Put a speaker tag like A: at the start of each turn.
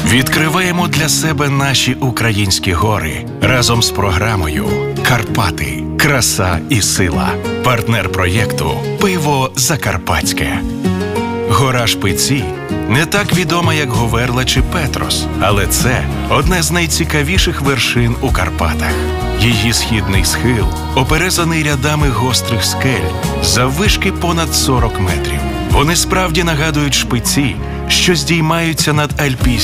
A: Відкриваємо для себе наші українські гори разом з програмою «Карпати. Краса і сила». Партнер проєкту «Пиво Закарпатське». Гора Шпиці не так відома, як Говерла чи Петрос, але це одне з найцікавіших вершин у Карпатах. Її східний схил оперезаний рядами гострих скель заввишки понад 40 метрів. Вони справді нагадують шпиці, що здіймаються над альпійськими